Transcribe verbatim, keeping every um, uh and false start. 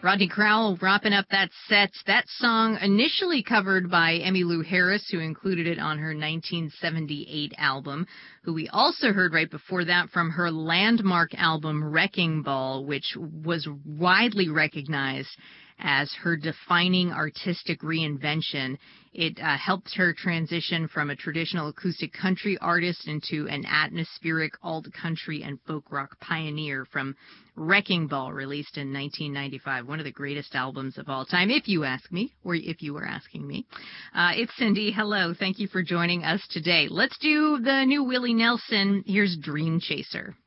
Rodney Crowell wrapping up that set. That song initially covered by Emmylou Harris, who included it on her nineteen seventy-eight album, who we also heard right before that from her landmark album Wrecking Ball, which was widely recognized as her defining artistic reinvention. It uh, helped her transition from a traditional acoustic country artist into an atmospheric alt country and folk rock pioneer. From Wrecking Ball, released in nineteen ninety-five, one of the greatest albums of all time, if you ask me, or if you were asking me. Uh, it's Cindy. Hello. Thank you for joining us today. Let's do the new Willie Nelson. Here's Dream Chaser.